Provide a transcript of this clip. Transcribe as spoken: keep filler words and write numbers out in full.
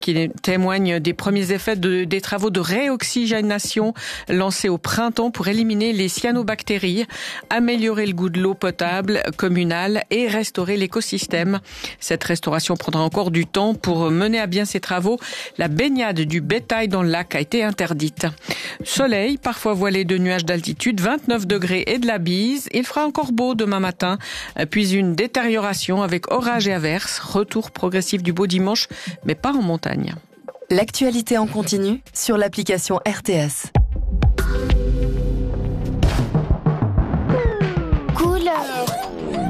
qui témoigne des premiers effets de, des travaux de réoxygénation lancés au printemps pour éliminer les cyanobactéries, améliorer le goût de l'eau potable communale et restaurer l'écosystème. Cette restauration prendra encore du temps. Pour mener à bien ces travaux, la baignade du bétail dans le lac a été interdite. Soleil, parfois voilé de nuages d'altitude, vingt-neuf degrés et de la bise. Il fera encore beau demain matin, puis une détérioration avec orage et averses. Retour progressif du beau dimanche, mais pas en montagne. L'actualité en continu sur l'application R T S.